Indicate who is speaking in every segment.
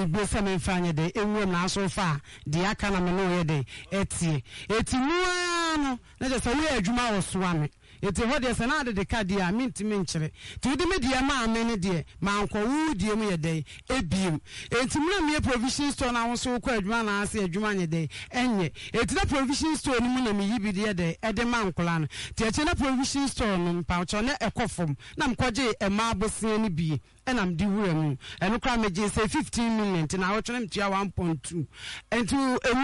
Speaker 1: be some fanya de enwem na so fa de aka na me no ye de etie etimuano na je so we adwuma wo so ame eti ho de se na de ka de a mintimi nkyere ti de me de ma amene de ma anko wu de mu ye de ebiem eti mu na me provision store na wo so kwa adwuma na ase adwuma nye de enye eti na provision store ni mu na me yibi de de ma ankola no ti eche na provision store no mpa ocho na ekofom na mkwaje ema abosia ni bi enam di wura mu eno kra meje say 15 million na wo twene mtua 1.2 entu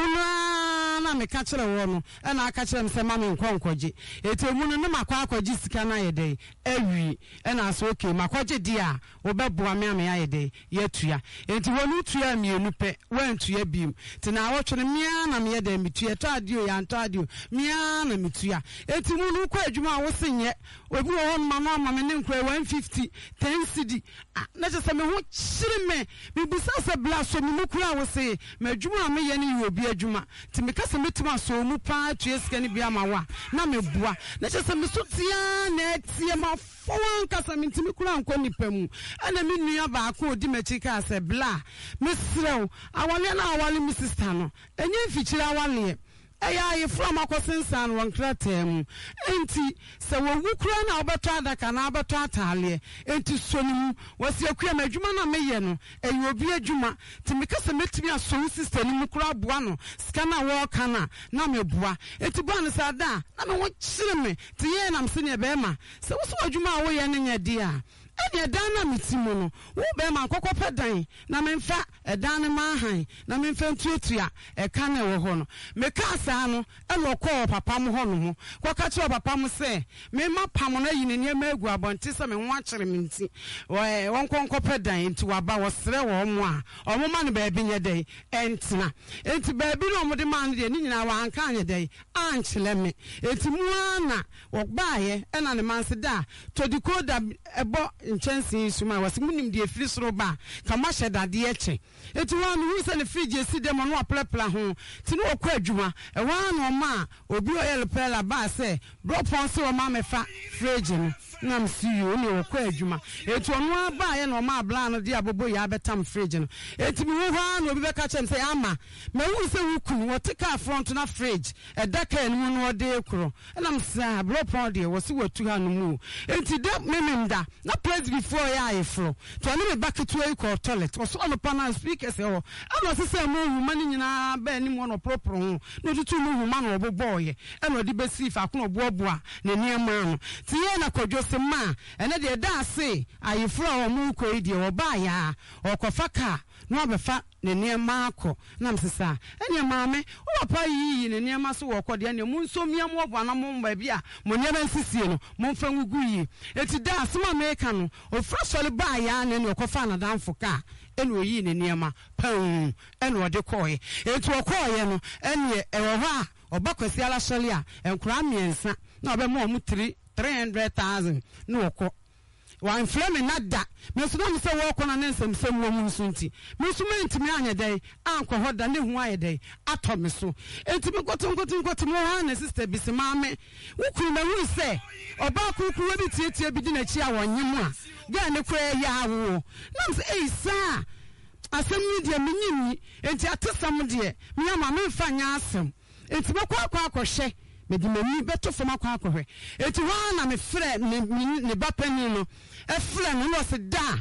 Speaker 1: emu na me ka kire wo no ena aka kire mse ma me nkwankwaje eti emu no ma kwa akwaje sika na yede awi ena so okay makwaje dia obeboa me ame yede yatua enti wonu tua mienu pe wantua biem ti na wo twene mia na me yede mitua to adio ya nto adio mia na mitua eti mu no kwa adwuma wo senye obi wo hon ma no ma me ne nkwa 150 10 cedi na je se me ho kyire me bibusa se bla so me kura wo se me adwuma me ye ne obi adwuma ti me kase metima so mu pa tue sika ne bia ma wa na me bua na je se me so tia na tie ma fon kase me ntimi kura anko nipa mu ana me nua ba ko odi machi ka se bla me srew awale na awale mi sister no enye mfikyira awale eya ye from akosensan won kratem enti se wo wukura na obeto adaka na obeto atale enti sonim wasi akua madwuma na meye no eyi obi adwuma ti mekase metimi aso sister ni mukura boa no sika na wo kana na meboa enti boa no sada na me wo kyire me ti ye na mse ne be ma se wo so adwuma wo ye ne nya dia ene dan na mitimo no wo be ma kokopɛ dan na memfa edan ne ma han na memfa ntuatua eka na wo ho no meka asa no elo kɔ papa mo ho no ho kɔka kyerɛ papa mo se me ma pam na yi ne niam agu abonte se me ho akyere me nti won konkɔpɛ dan nti waba wo sere wo mo a omo ma no ba bi nye dai entina enti ba bi no mo de ma no de ni nyina wa anka anye dai ankyele me enti mu ana wo baaye ena ne man se da to di koda ebo nchansi suma wasi munim de afiri soro ba kama hyedade eche eti wa no hu se ne fridge esi dem no aplepla ho ti no okwa adwuma e wa no ma obi oyel pela ba se bro pon se o ma mefa fridge no na msiyo ni okwa adwuma eti onu aba ye no ma abla no de abobo ya betam fridge no eti mi ho ha no obi be ka chem se ama me hu se wukun wo tika front na fridge e daka enu no de ekro na msa bro pon de wo se watu ha no mu eti de memenda na place before ya ifro to ani me back to e ko toilet so on panel speakers e ho ana se se mo huma ni nyina ba ni mo no propro ho no tutu mo huma no obobo ye e no de besi fa ko no boaboa na niema no ti ye na kodwo se ma ene de da ase ayifro o mu ko e de o ba ya okofa ka no abefa ne niema akọ na msesa ene maame o papa yi ne niema so wo kode ne mu nso mia mo oboa na mo mba bia mo niema nsisie no mo mfa ngugu yi eti da asema meka no o frasole ba ya ne okofa na danfo ka ene oyi ne niema pam ene ode koye eti okoye no ene ewo ha obakwasi ala sole a enkura miensa na obe mo 300,000 no okọ wa inflame nada me so na se wo kona nsem sem wo mu nsunti me so me ntimi anya dai anko hoda ne hu aye dai ato me so entimi koton mo ha na sister bisima me wukuru me hu se oba kuku we bi tietie bi di na chi a wonyem a ga ne kura ya awo na se ei sa asem ni de menyimi enti atesam de me ama me fa nya asem enti me kwa akɔhye medi mani beto foma kwa akɔhwe enti wa na me frɛ ne bapani no e frɛ no no se da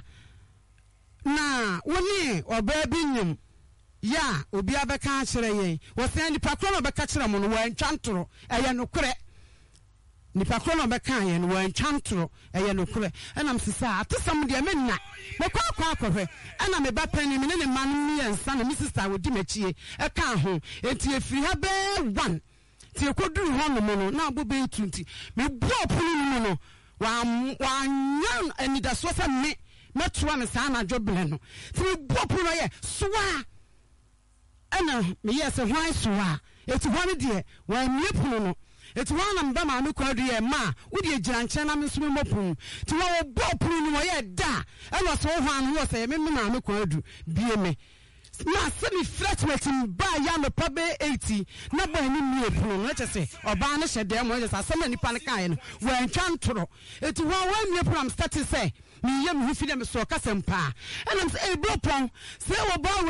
Speaker 1: na woni oba bi nyim ya obi abeka kyerɛ yen wo se nipa kro no beka kyerɛ mo no wa ntwantoro ɛyɛ no korɛ nipa kro no beka yen wa ntwantoro ɛyɛ no korɛ ɛna msisa atesam de me na me kwa akɔhwe ɛna me bapani me ne man mi ensa na mi sister wodi machie ɛka ho enti efiri ha be 1 ti ekoduru ho no no na abobe 20 me bo punu no wa nyan anidaso fa me metua me sa na dwoble no ti me bo punu ye soa ana me yes hwan soa eti hwan de wa mie punu no eti hwan na mba ma me kwadu ye ma wo de gira nche na me so me mopunu ti wa bo punu no ye da ana so hwan no se me ma me kwadu bie me na semi fretmetin ba ya no pabe 80 na ba ni mi epunu na chese oba na hyede mo chese asema nipa ne kan no wa ntwantoro eti wa mi epunu am start say mi yem hu fi dem so kasempa enam say e bro pon say wo ba